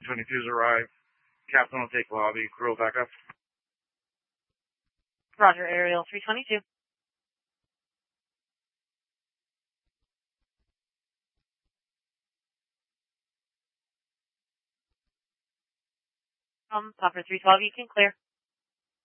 22's arrived. Captain will take lobby. Crew will back up. Roger, Aerial 322. Popper 312, you can clear.